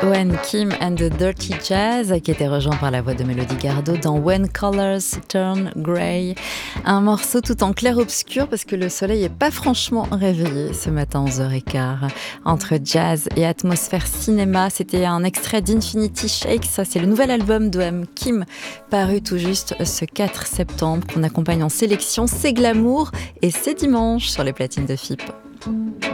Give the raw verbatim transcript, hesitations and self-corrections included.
Owen Kim and the Dirty Jazz, qui était rejoint par la voix de Mélodie Gardot dans When Colors Turn Grey. Un morceau tout en clair-obscur parce que le soleil n'est pas franchement réveillé ce matin onze heures quinze. Entre jazz et atmosphère cinéma, c'était un extrait d'Infinity Shake. Ça, c'est le nouvel album d'Owen Kim, paru tout juste ce quatre septembre, qu'on accompagne en sélection. C'est glamour et c'est dimanche sur les platines de F I P.